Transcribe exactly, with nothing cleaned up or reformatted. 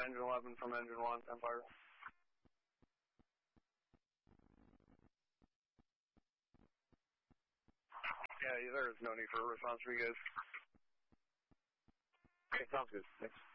Engine eleven from Engine one, Empire. Yeah, there is no need for a response for you guys. Okay, sounds good. Thanks.